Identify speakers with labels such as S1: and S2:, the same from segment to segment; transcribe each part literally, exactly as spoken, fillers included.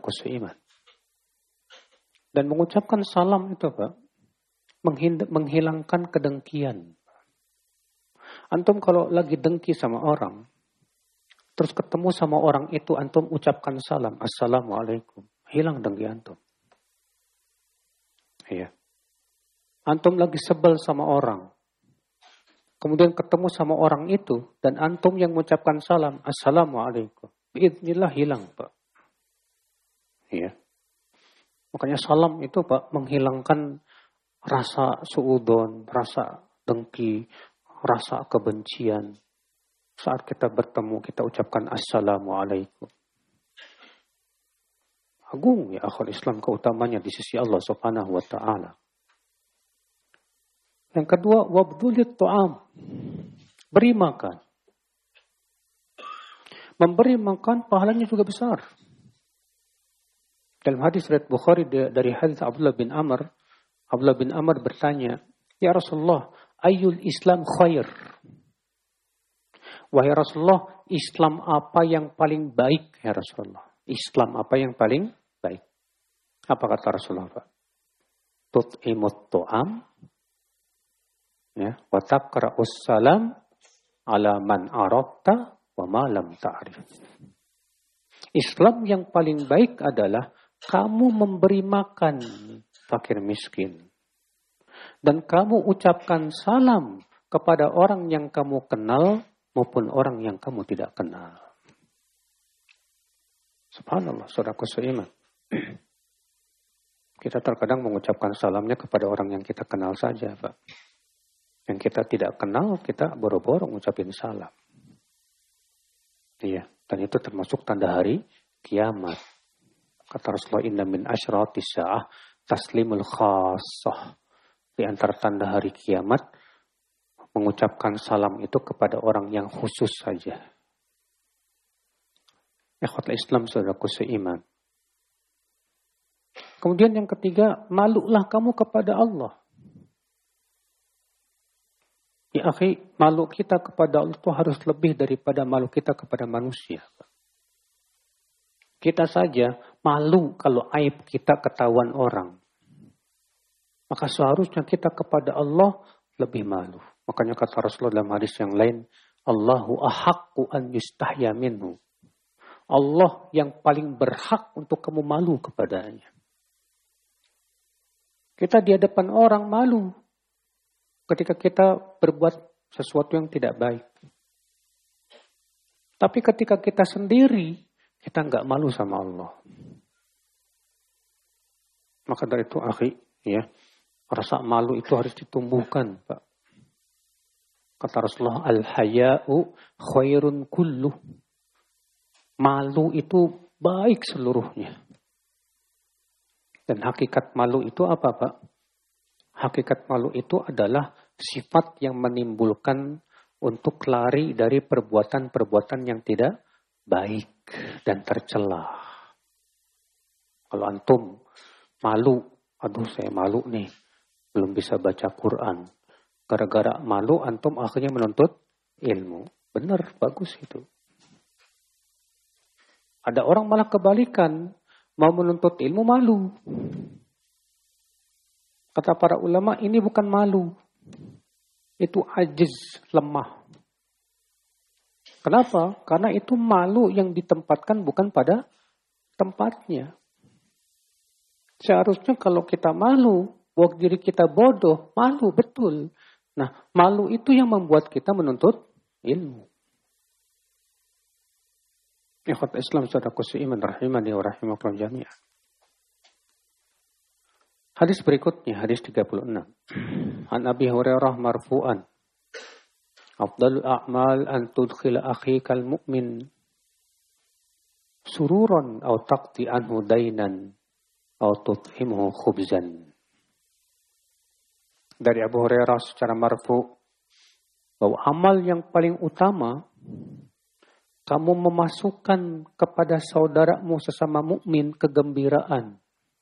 S1: saudaraku seiman. Dan mengucapkan salam itu Pak, menghind- menghilangkan kedengkian. Antum kalau lagi dengki sama orang, terus ketemu sama orang itu, antum ucapkan salam, assalamualaikum. Hilang dengki antum. Iya. Antum lagi sebel sama orang. Kemudian ketemu sama orang itu, dan antum yang mengucapkan salam, assalamualaikum. Biidznillah hilang Pak. Iya. Makanya salam itu Pak, menghilangkan rasa suudon, rasa dengki, rasa kebencian. Saat kita bertemu, kita ucapkan assalamualaikum. Agung ya akhul Islam keutamanya di sisi Allah subhanahu wa ta'ala. Yang kedua, wabdhulit ta'am. Beri makan. Memberi makan pahalanya juga besar. Dalam hadis riwayat Bukhari dari hadis Abdullah bin Amr, Abdullah bin Amr bertanya, "Ya Rasulullah, ayyul Islam khair?" Wahai Rasulullah, Islam apa yang paling baik ya Rasulullah? Islam apa yang paling baik? Apa kata Rasulullah Pak? Tut'imut tu'am, ya, wa taqra'us salam ala man arafta wa ma lam ta'rif. Islam yang paling baik adalah kamu memberi makan fakir miskin. Dan kamu ucapkan salam kepada orang yang kamu kenal maupun orang yang kamu tidak kenal. Subhanallah, saudaraku seiman. Kita terkadang mengucapkan salamnya kepada orang yang kita kenal saja, Pak. Yang kita tidak kenal, kita boro-boro ngucapin salam. Iya, dan itu termasuk tanda hari kiamat. Kata Rasulullah, inna min asyrati sa'ah taslimul khassah. Di antara tanda hari kiamat, mengucapkan salam itu kepada orang yang khusus saja. Ikhwatul Islam, saudaraku seiman. Kemudian yang ketiga, malulah kamu kepada Allah. Ya akhi, malu kita kepada Allah itu harus lebih daripada malu kita kepada manusia. Kita saja malu kalau aib kita ketahuan orang. Maka seharusnya kita kepada Allah lebih malu. Makanya kata Rasulullah dalam hadis yang lain, Allahu ahaqqu an yustahya minhu. Allah yang paling berhak untuk kamu malu kepadanya. Kita di hadapan orang malu ketika kita berbuat sesuatu yang tidak baik. Tapi ketika kita sendiri, kita nggak malu sama Allah. Maka dari itu, akhi, ya, rasa malu itu harus ditumbuhkan, Pak. Kata Rasulullah, al-haya'u khairun kulluh. Malu itu baik seluruhnya. Dan hakikat malu itu apa, Pak? Hakikat malu itu adalah sifat yang menimbulkan untuk lari dari perbuatan-perbuatan yang tidak baik dan tercela. Kalau antum malu, aduh saya malu nih, belum bisa baca Quran. Gara-gara malu antum akhirnya menuntut ilmu. Benar, bagus itu. Ada orang malah kebalikan, mau menuntut ilmu malu. Kata para ulama, ini bukan malu. Itu ajiz, lemah. Kenapa? Karena itu malu yang ditempatkan bukan pada tempatnya. Seharusnya kalau kita malu, bahwa diri kita bodoh, malu betul. Nah, malu itu yang membuat kita menuntut ilmu. Ikhwat Islam, saudaraku seiman, rahimani wa rahimakumullah jami'an. Hadis berikutnya, hadis tiga puluh enam. An Abi Hurairah marfu'an. Afdalul a'mal an tudkhila akhikal mu'min sururan au taqti anhu dainan au tut'imhu khubzan. Dari Abu Hurairah secara marfu' bahwa amal yang paling utama kamu memasukkan kepada saudaramu sesama mukmin kegembiraan.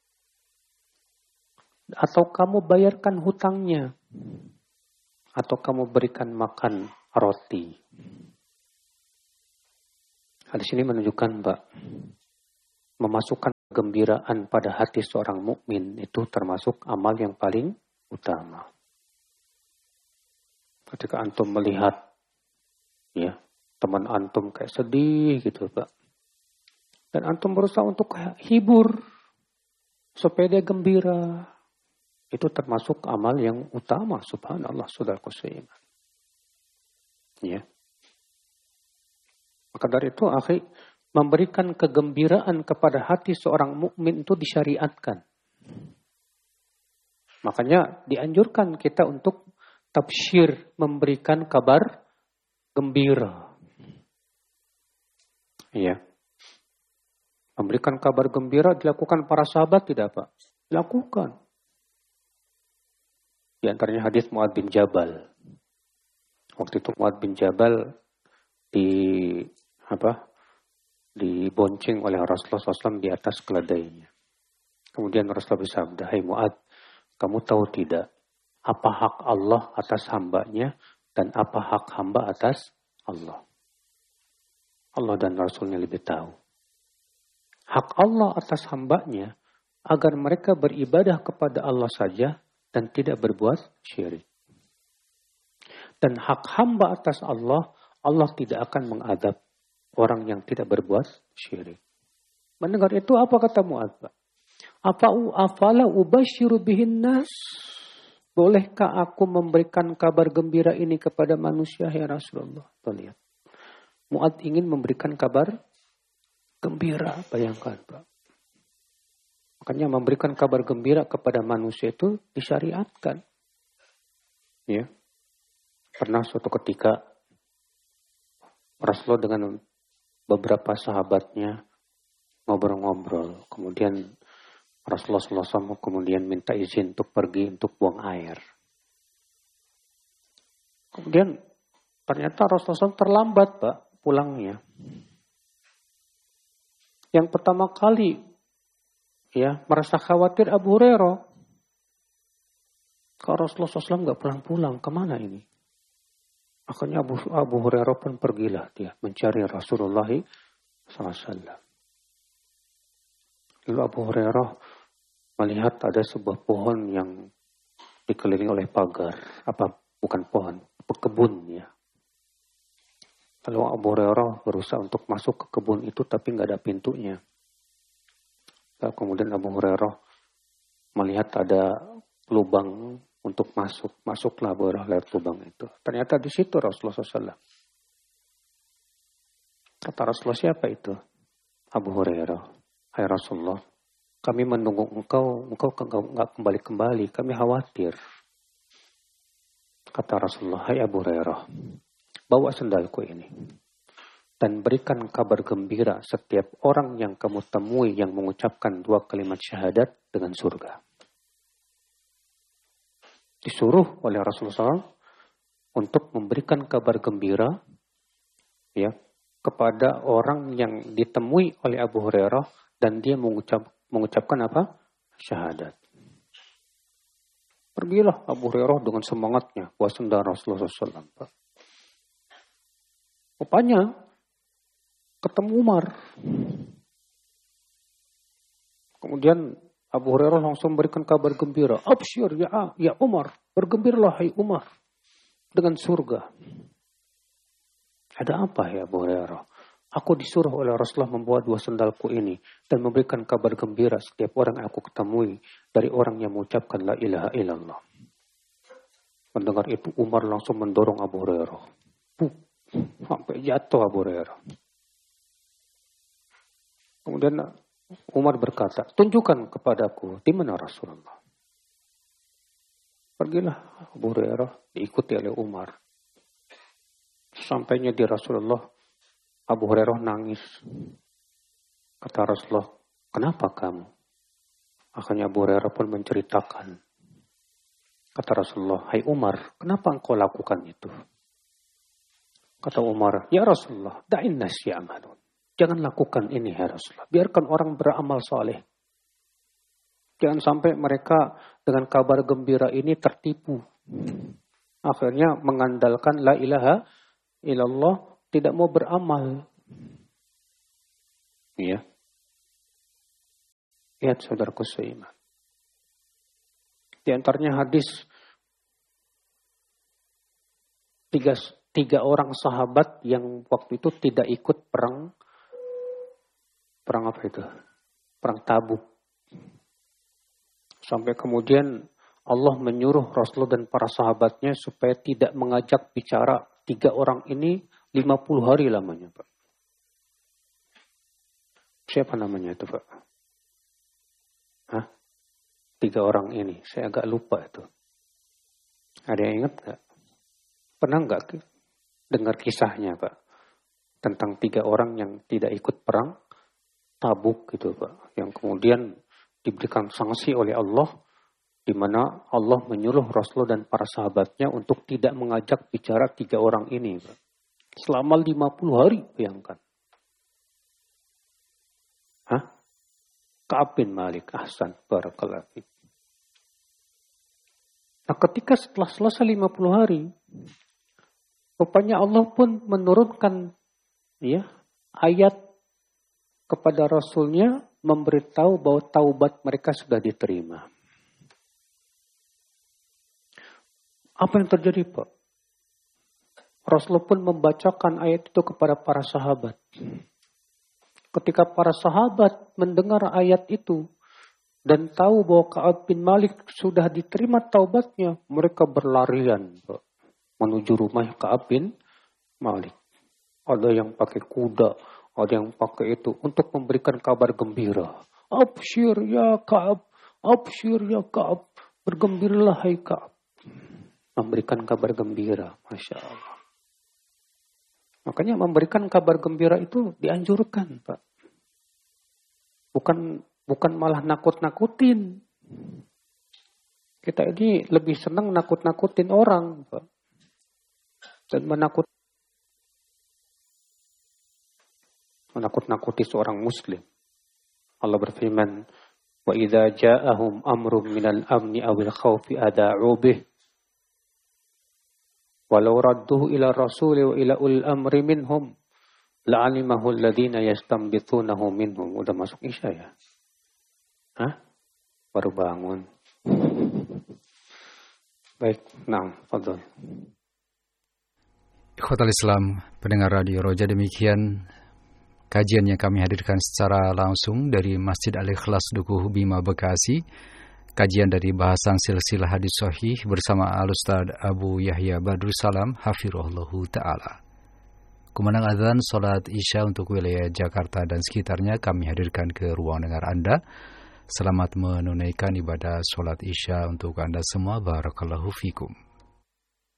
S1: Atau kamu bayarkan hutangnya. Atau kamu berikan makan roti. Hadis ini menunjukkan, Mbak, memasukkan kegembiraan pada hati seorang mukmin itu termasuk amal yang paling utama. Ketika antum melihat ya teman antum kayak sedih gitu Pak, dan antum berusaha untuk hibur supaya dia gembira, itu termasuk amal yang utama. Subhanallah, saudaraku seiman. Ya. Maka dari itu, akhi, memberikan kegembiraan kepada hati seorang mukmin itu disyariatkan. Makanya dianjurkan kita untuk tabsyir, memberikan kabar gembira. Iya. Memberikan kabar gembira dilakukan para sahabat tidak, Pak? Dilakukan. Di antaranya hadis Mu'adz bin Jabal. Waktu itu Mu'adz bin Jabal di apa? dibonceng oleh Rasulullah shallallahu alaihi wasallam di atas keledainya. Kemudian Rasulullah bersabda, "Hai Mu'adz, kamu tahu tidak apa hak Allah atas hambanya dan apa hak hamba atas Allah?" Allah dan Rasulnya lebih tahu. Hak Allah atas hambanya agar mereka beribadah kepada Allah saja dan tidak berbuat syirik. Dan hak hamba atas Allah, Allah tidak akan mengadab orang yang tidak berbuat syirik. Mendengar itu apa kata Mu'adz? Apa afala ubasyiru bihin nas? Bolehkah aku memberikan kabar gembira ini kepada manusia ya Rasulullah? Tuh lihat. Mu'adz ingin memberikan kabar gembira, bayangkan Pak. Makanya memberikan kabar gembira kepada manusia itu disyariatkan. Ya. Pernah suatu ketika Rasulullah dengan beberapa sahabatnya ngobrol-ngobrol. Kemudian Rasulullah shallallahu alaihi wasallam kemudian minta izin untuk pergi untuk buang air. Kemudian ternyata Rasulullah shallallahu alaihi wasallam terlambat Pak pulangnya. Yang pertama kali ya merasa khawatir Abu Hurairah. Kalau Rasulullah shallallahu alaihi wasallam nggak pulang-pulang, kemana ini? Akhirnya Abu, Abu Hurairah pun pergilah dia mencari Rasulullah shallallahu alaihi wasallam. Lalu Abu Hurairah melihat ada sebuah pohon yang dikelilingi oleh pagar. Apa? Bukan pohon, kebun ya. Lalu Abu Hurairah berusaha untuk masuk ke kebun itu tapi nggak ada pintunya. Lalu kemudian Abu Hurairah melihat ada lubang untuk masuk. Masuklah Abu Hurairah lewat lubang itu. Ternyata di situ Rasulullah shallallahu alaihi wasallam. Kata Rasulullah, siapa itu? Abu Hurairah. Hai Rasulullah, kami menunggu engkau, engkau nggak kembali-kembali, kami khawatir. Kata Rasulullah, hai Abu Hurairah, bawa sendalku ini. Dan berikan kabar gembira setiap orang yang kamu temui yang mengucapkan dua kalimat syahadat dengan surga. Disuruh oleh Rasulullah shallallahu alaihi wasallam untuk memberikan kabar gembira ya kepada orang yang ditemui oleh Abu Hurairah dan dia mengucap, mengucapkan apa? Syahadat. Pergilah Abu Hurairah dengan semangatnya bawa sendal Rasulullah shallallahu alaihi wasallam. Rupanya ketemu Umar. Kemudian Abu Hurairah langsung memberikan kabar gembira. Absyir ya, ya Umar. Bergembiralah hai Umar. Dengan surga. Ada apa ya Abu Hurairah? Aku disuruh oleh Rasulullah membawa dua sendalku ini. Dan memberikan kabar gembira setiap orang yang aku ketemui. Dari orang yang mengucapkan la ilaha illallah. Mendengar itu Umar langsung mendorong Abu Hurairah. Puh, sampai jatuh Abu Hurairah. Kemudian Umar berkata, tunjukkan kepadaku di mana Rasulullah. Pergilah Abu Hurairah diikuti oleh Umar. Sampainya di Rasulullah, Abu Hurairah nangis. Kata Rasulullah, kenapa kamu? Akhirnya Abu Hurairah pun menceritakan. Kata Rasulullah, hai Umar, kenapa engkau lakukan itu? Kata Umar, ya Rasulullah, da'in nas ya'malun. Jangan lakukan ini ya Rasulullah. Biarkan orang beramal soleh. Jangan sampai mereka dengan kabar gembira ini tertipu. Akhirnya mengandalkan la ilaha illallah, tidak mau beramal. Iya. Lihat saudaraku seiman. Di antaranya hadis tiga, tiga orang sahabat yang waktu itu tidak ikut perang, perang apa itu? Perang Tabuk. Sampai kemudian Allah menyuruh Rasulullah dan para sahabatnya supaya tidak mengajak bicara tiga orang ini lima puluh hari lamanya, Pak. Siapa namanya itu, Pak? Hah? Tiga orang ini. Saya agak lupa itu. Ada yang ingat nggak? Pernah nggak dengar kisahnya, Pak? Tentang tiga orang yang tidak ikut perang Tabuk gitu, Pak. Yang kemudian diberikan sanksi oleh Allah, di mana Allah menyuruh Rasulullah dan para sahabatnya untuk tidak mengajak bicara tiga orang ini, Pak. Selama lima puluh hari, bayangkan. Hah? Ka'ab bin Malik, ahsan, barakallahu fiik. Nah, ketika setelah selesai lima puluh hari, rupanya Allah pun menurunkan ya, ayat kepada Rasulnya memberitahu bahwa taubat mereka sudah diterima. Apa yang terjadi, Pak? Rasulullah pun membacakan ayat itu kepada para sahabat. Ketika para sahabat mendengar ayat itu dan tahu bahwa Ka'ab bin Malik sudah diterima taubatnya, mereka berlarian, Pak, menuju rumah Ka'ab bin Malik. Ada yang pakai kuda, ada yang pakai itu untuk memberikan kabar gembira. Absyir ya Ka'ab, absyir ya Ka'ab, bergembiralah hai Ka'ab. Memberikan kabar gembira, Masya Allah. Makanya memberikan kabar gembira itu dianjurkan, Pak. Bukan bukan malah nakut-nakutin. Kita ini lebih senang nakut-nakutin orang, Pak. Dan menakut menakut-nakuti seorang muslim. Allah berfirman, "Wa idza ja'ahum amrun minal amni awil khawfi ada'u bih. Walau radduhu ila rasuli wa ila ul amri minhum la'alimahu alladhina yastanbitunahu minhum." Udah masuk Isya ya? Hah? Baru bangun. Baik, nah, fadhol.
S2: Ikhwatal Islam, pendengar Radio Roja, demikian kajian yang kami hadirkan secara langsung dari Masjid Al-Ikhlas Dukuh Bima Bekasi. Kajian dari bahasan silsilah hadis sahih bersama Al-Ustaz Abu Yahya Badrus Salam hafirullahu ta'ala. Kumandang azan salat Isya untuk wilayah Jakarta dan sekitarnya kami hadirkan ke ruang dengar Anda. Selamat menunaikan ibadah salat Isya untuk Anda semua. Barakallahu fikum.